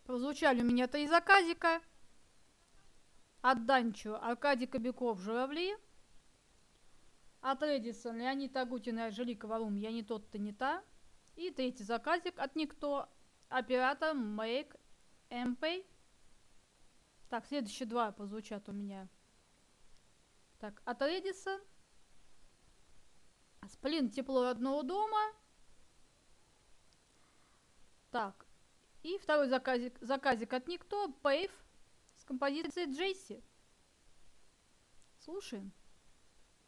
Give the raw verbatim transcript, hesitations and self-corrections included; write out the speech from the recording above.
Прозвучали у меня три заказика. От Данчо Аркадий Кобяков «Журавли». От Эдисон Леонид Агутин и Анжелика Варум «Я не тот, ты не та». И третий заказик от Никто, оператор Make эм пэй. Так, следующие два прозвучат у меня. Так, от Эдисон Сплин «Тепло родного дома». Так, и второй заказик, заказик от Никто, Пейв с композицией Джейси. Слушаем.